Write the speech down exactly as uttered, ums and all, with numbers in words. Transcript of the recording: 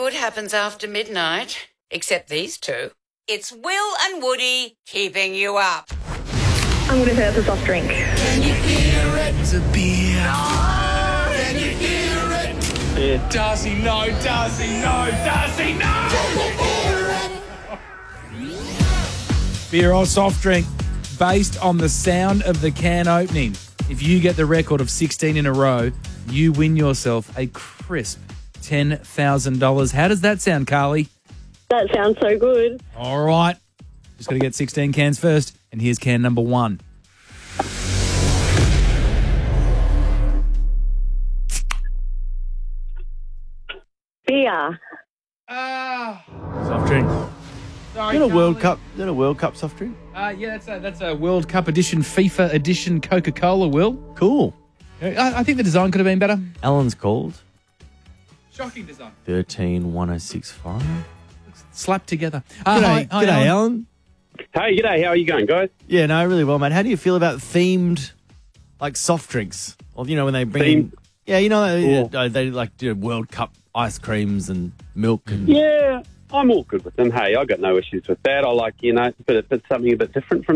good happens after midnight, except these two. It's Will and Woody keeping you up. I'm going to say it's a soft drink. Can you hear it? It's a beer. Oh, can you hear it? Yeah. Darcy, no. Darcy, no. Darcy, no. Beer or soft drink based on the sound of the can opening. If you get the record of sixteen in a row, you win yourself a crisp ten thousand dollars. How does that sound, Carly? That sounds so good. All right. Just got to get sixteen cans first. And here's can number one. Beer. Ah. Soft drink. Sorry, Is that a World Carly. Cup? Is that a World Cup soft drink? Uh, yeah, that's a, that's a World Cup edition, FIFA edition Coca-Cola, Will. Cool. I, I think the design could have been better. Alan's called Shocking design. thirteen one oh six five. Slapped together. Uh, G'day, hi- hi, g'day, Alan. Alan. Hey, g'day. How are you going, guys? Yeah, no, really well, mate. How do you feel about themed, like, soft drinks? Or, you know, when they bring in... Themed? Yeah, you know, they, Cool. uh, they like do World Cup ice creams and milk and... Yeah, I'm all good with them. Hey, I got no issues with that. I like, you know, but it's something a bit different from